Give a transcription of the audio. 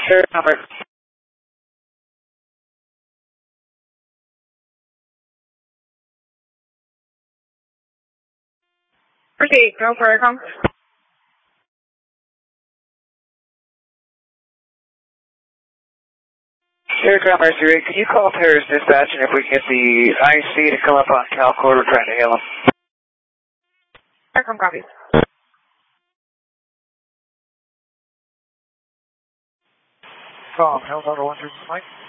Sure, number. Proceed, go for it, come. Sure, Commerce 3, can you call Paris Dispatch and if we can get the IC to come up on Calcord, we're trying to hail them. Sure, come copy. Call, held over 1 Mike.